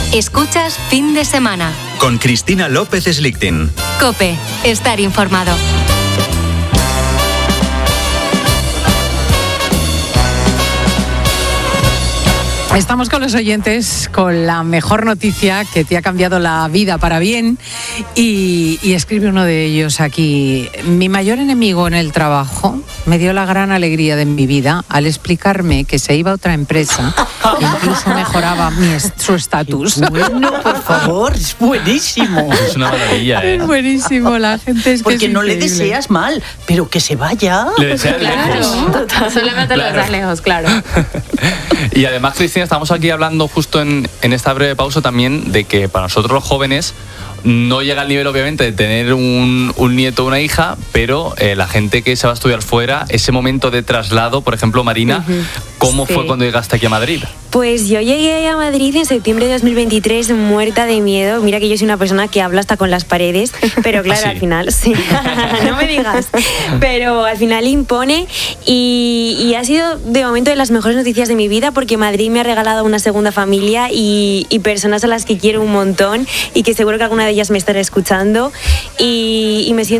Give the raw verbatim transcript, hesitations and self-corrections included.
Escuchas Fin de Semana. Con Cristina López Slichting. COPE. Estar informado. Estamos con los oyentes con la mejor noticia que te ha cambiado la vida para bien y, y escribe uno de ellos aquí: mi mayor enemigo en el trabajo me dio la gran alegría de mi vida al explicarme que se iba a otra empresa e incluso mejoraba mi, su estatus. Bueno, por favor, es buenísimo. Es una maravilla, ¿eh? Es buenísimo, la gente es que Porque es no le increíble. deseas mal, pero que se vaya. Le deseas Claro, lejos. solamente lo Claro. das lejos, claro. Y además, Cristina, estamos aquí hablando justo en, en esta breve pausa también de que para nosotros los jóvenes no llega al nivel, obviamente, de tener un, un nieto o una hija, pero eh, la gente que se va a estudiar fuera, ese momento de traslado, por ejemplo, Marina, Uh-huh. ¿cómo Sí. fue cuando llegaste aquí a Madrid? Pues yo llegué a Madrid en septiembre de dos mil veintitrés muerta de miedo. Mira que yo soy una persona que habla hasta con las paredes, pero claro, ¿Ah, sí? al final, sí, no me digas, pero al final impone y, y ha sido de momento de las mejores noticias de mi vida porque Madrid me ha regalado una segunda familia y, y personas a las que quiero un montón y que seguro que alguna de ellas me estará escuchando y, y me siento